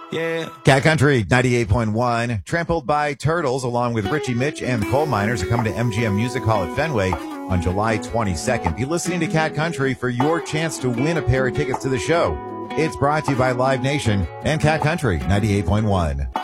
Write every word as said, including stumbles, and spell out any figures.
Yeah. Cat Country ninety-eight point one. Trampled by Turtles, along with Richie Mitch and the Coal Miners, are coming to M G M Music Hall at Fenway on July twenty-second. Be listening to Cat Country for your chance to win a pair of tickets to the show. It's brought to you by Live Nation and Cat Country ninety-eight point one.